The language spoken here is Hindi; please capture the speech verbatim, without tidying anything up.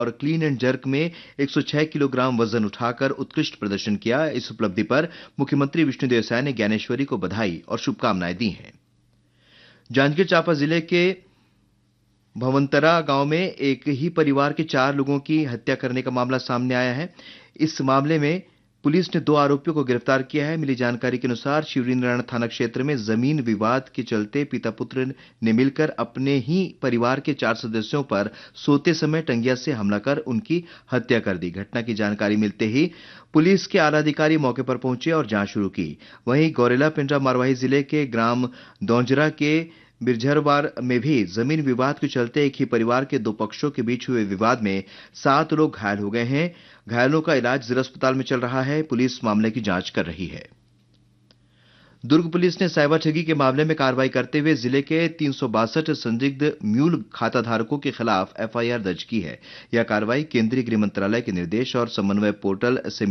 और क्लीन एंड जर्क में एक सौ छह किलोग्राम वजन उठाकर उत्कृष्ट प्रदर्शन किया। इस उपलब्धि पर मुख्यमंत्री विष्णुदेव साय ने ज्ञानेश्वरी को बधाई और शुभकामनाएं दी हैं। जांजगीर चांपा जिले के भवंतरा गांव में एक ही परिवार के चार लोगों की हत्या करने का मामला सामने आया है। इस मामले में पुलिस ने दो आरोपियों को गिरफ्तार किया है। मिली जानकारी के अनुसार शिवरीनारायण थाना क्षेत्र में जमीन विवाद के चलते पिता पुत्र ने मिलकर अपने ही परिवार के चार सदस्यों पर सोते समय टंगिया से हमला कर उनकी हत्या कर दी। घटना की जानकारी मिलते ही पुलिस के आला अधिकारी मौके पर पहुंचे और जांच शुरू की। वहीं गौरेला पिंडरा मरवाही जिले के ग्राम दौंजरा के बिरझरवार में भी जमीन विवाद के चलते एक ही परिवार के दो पक्षों के बीच हुए विवाद में सात लोग घायल हो गए हैं। घायलों का इलाज जिला अस्पताल में चल रहा है। पुलिस मामले की जांच कर रही है। दुर्ग पुलिस ने साइबर ठगी के मामले में कार्रवाई करते हुए जिले के तीन सौ बासठ संदिग्ध म्यूल खाता धारकों के खिलाफ एफआईआर दर्ज की है। यह कार्रवाई केंद्रीय गृह मंत्रालय के निर्देश और समन्वय पोर्टल से